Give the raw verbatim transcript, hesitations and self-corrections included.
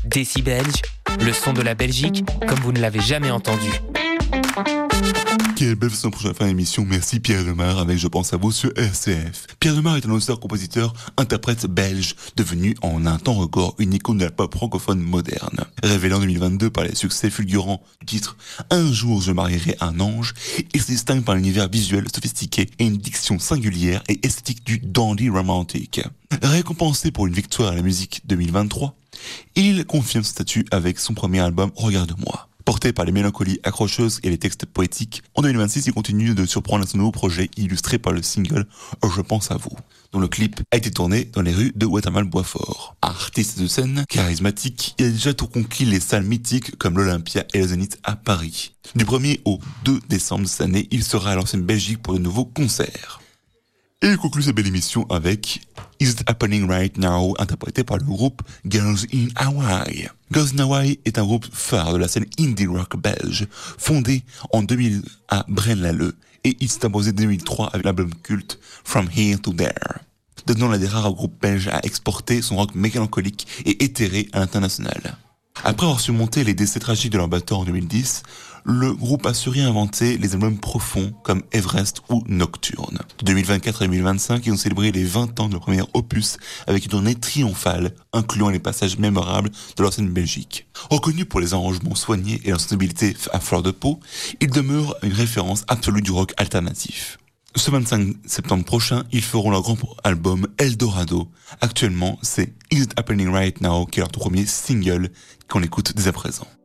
Déci Belge, le son de la Belgique comme vous ne l'avez jamais entendu. Quelle belle façon pour la fin d'émission. Merci Pierre Demar avec Je pense à vous sur R C F. Pierre Demar est un auteur, compositeur, interprète belge, devenu en un temps record une icône de la pop francophone moderne. Révélé en deux mille vingt-deux par les succès fulgurants du titre Un jour je marierai un ange, il se distingue par l'univers visuel sophistiqué et une diction singulière et esthétique du dandy romantique. Récompensé pour une victoire à la musique deux mille vingt-trois, il confirme son statut avec son premier album Regarde-moi. Porté par les mélancolies accrocheuses et les textes poétiques, en deux mille vingt-six, il continue de surprendre son nouveau projet illustré par le single Je pense à vous, dont le clip a été tourné dans les rues de Watermal-Boisfort. Artiste de scène, charismatique, il a déjà tout conquis les salles mythiques comme l'Olympia et le Zénith à Paris. Du premier au deux décembre de cette année, il sera à l'ancienne Belgique pour de nouveaux concerts. Et il conclut sa belle émission avec Is It Happening Right Now, interprété par le groupe Girls in Hawaii. Girls in Hawaii est un groupe phare de la scène indie rock belge, fondé en deux mille à Braine-l'Alleud, et il s'est imposé en deux mille trois avec l'album culte From Here to There, devenant l'un des rares groupes belges à exporter son rock mélancolique et éthéré à l'international. Après avoir surmonté les décès tragiques de leur batteur en deux mille dix, le groupe a su réinventer les albums profonds comme Everest ou Nocturne. De deux mille vingt-quatre à deux mille vingt-cinq, ils ont célébré les vingt ans de leur premier opus avec une tournée triomphale, incluant les passages mémorables de leur scène Belgique. Reconnus pour les arrangements soignés et leur sensibilité à fleur de peau, ils demeurent une référence absolue du rock alternatif. Ce vingt-cinq septembre prochain, ils feront leur grand album Eldorado. Actuellement, c'est Is It Happening Right Now qui est leur tout premier single qu'on écoute dès à présent.